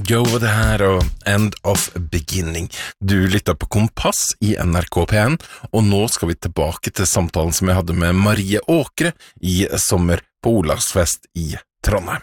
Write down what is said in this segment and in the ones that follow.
Go var det her og End of Beginning. Du lytter på Kompass i NRK P1, og nå skal vi tilbake til samtalen som jeg hadde med Marie Åkre i sommer på Olavsfest i Trondheim.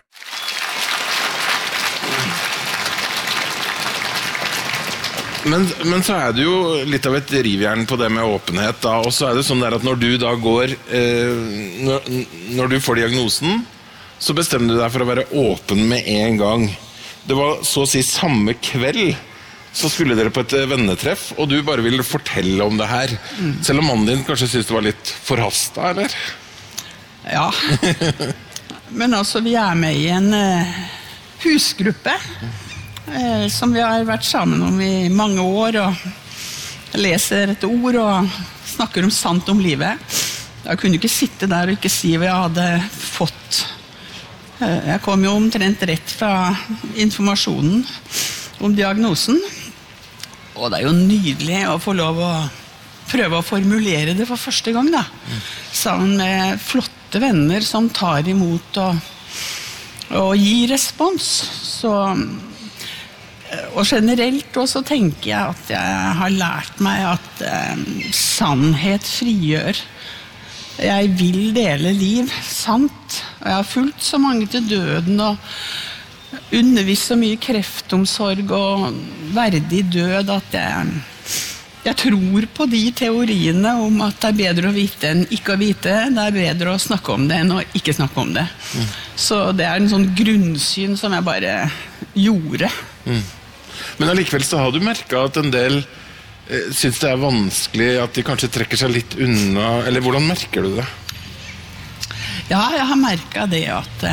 Men så det jo litt av et rivjern på det med åpenhet da, og så det sånn der at når du da går, når du får diagnosen, så bestemmer du deg for å være åpen med en gang. Det var så å si samme kveld, så skulle dere på et vennetreff, og du bare ville fortelle om det her. Selv om mannen din kanskje synes det var litt forhastet, eller? Ja, men altså vi med i en husgruppe, som vi har vært sammen om i mange år, og leser et ord og snakker om sant om livet. Jeg kunne ikke sitte der og ikke si hva jeg hadde fått. Jeg kom jo omtrent rett fra informasjonen om diagnosen, og det jo nydelig å få lov å prøve å formulere det for første gang da. Sammen med flotte venner som tar imot og gir respons. Så og generelt også tenker jeg at jeg har lært meg at sannhet frigjør. Jeg vil dele liv, sant. Og jeg har fulgt så mange til døden og undervist så mye kreftomsorg og verdig død at jeg tror på de teoriene om at det bedre å vite enn ikke å vite. Det bedre å snakke om det enn å ikke snakke om det. Så det en sånn grunnsyn som jeg bare gjorde. Men allikevel så har du merket at en del synes det vanskelig, at de kanskje trekker seg litt unna, eller hvordan merker du det? Ja, jeg har merket det at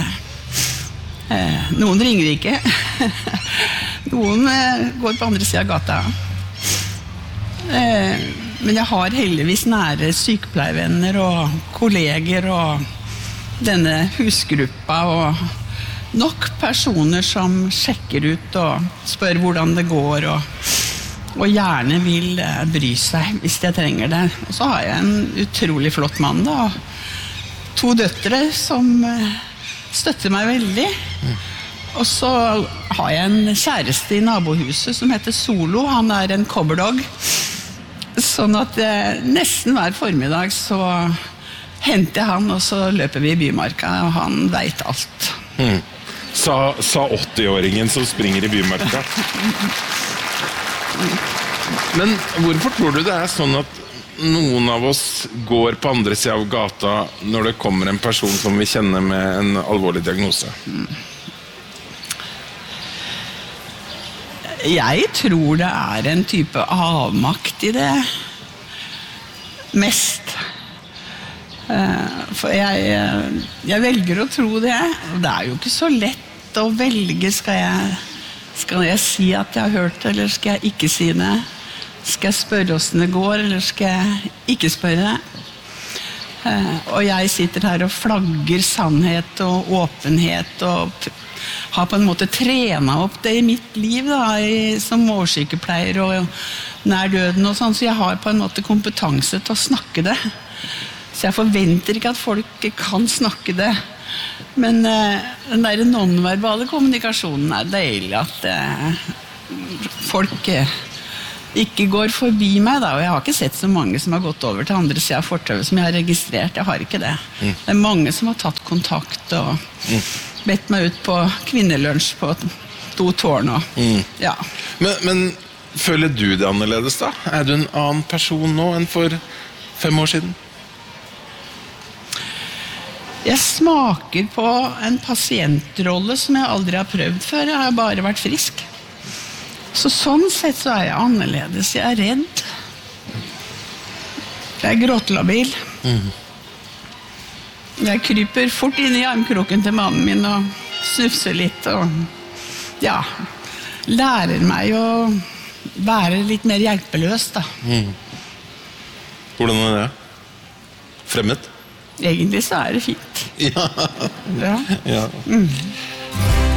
noen ringer ikke. Noen går på andre siden av gata. Men jeg har heldigvis nære sykepleiervenner og kolleger og denne husgruppa og nok personer som sjekker ut og spør hvordan det går og gjerne vil bry seg hvis jeg trenger det. Og så har jeg en utrolig flott mann da, og 2 døtre som støtter meg veldig. Og så har jeg en kjæreste i nabohuset som heter Solo. Han en cobberdog. Sånn at nesten hver formiddag så henter jeg han, og så løper vi i bymarka, og han vet alt. Sa 80-åringen som springer i bymarka. Men hvorfor tror du det sånn at noen av oss går på andre siden av gata når det kommer en person som vi kjenner med en alvorlig diagnose? Jeg tror det en type avmakt i det mest. For jeg velger å tro det. Det jo ikke så lett å velge. Skal jeg si at jeg har hørt det, eller skal jeg ikke si det? Skal jeg spørre hvordan det går, eller skal jeg ikke spørre det? Og jeg sitter her og flagger sannhet og åpenhet og har på en måte trenet opp det i mitt liv da, som målsykepleier og nær døden og sånn, så jeg har på en måte kompetanse til å snakke det. Så jeg forventer ikke at folk kan snakke det. Men den der nonverbale kommunikasjonen deilig at folk ikke går forbi meg da, og jeg har ikke sett så mange som har gått over til andre siden av fortauet som jeg har registrert. Jeg har ikke det. Det mange som har tatt kontakt og bedt meg ut på kvinnelunsj på 2 tårn og, ja. Men føler du det annerledes da? Du en annen person nå enn for 5 år siden? Jeg smaker på en pasientrolle som jeg aldri har prøvd før. Jeg har bare vært frisk. Så sånn sett så jeg annerledes. Jeg redd. Jeg gråtelabil. Jeg kryper fort inn i armkroken til mannen min og snufser litt og ja, lærer meg å være litt mer hjelpeløs da. Hvordan det? Fremmed? Egentlig så det fint. Ja. Ja. Ja.